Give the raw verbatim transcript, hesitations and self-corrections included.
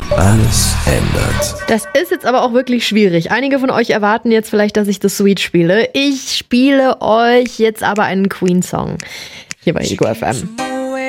Alles ändert. Das ist jetzt aber auch wirklich schwierig. Einige von euch erwarten jetzt vielleicht, dass ich das Sweet spiele. Ich spiele euch jetzt aber einen Queen-Song. Hier bei Ego F M.